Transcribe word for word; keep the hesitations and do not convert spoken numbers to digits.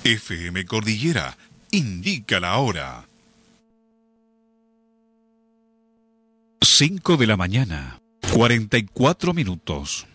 F M Cordillera indica la hora. cinco de la mañana, cuarenta y cuatro minutos.